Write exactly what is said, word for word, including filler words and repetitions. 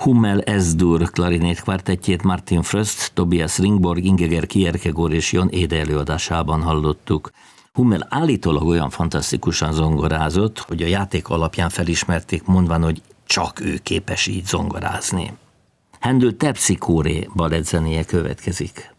Hummel S-dur klarinét kvartettjét Martin Fröst, Tobias Ringborg, Ingeger Kierkegaard és Jon Ede előadásában hallottuk. Hummel állítólag olyan fantasztikusan zongorázott, hogy a játék alapján felismerték, mondván, hogy csak ő képes így zongorázni. Händel Terpsichore balettzenéje következik.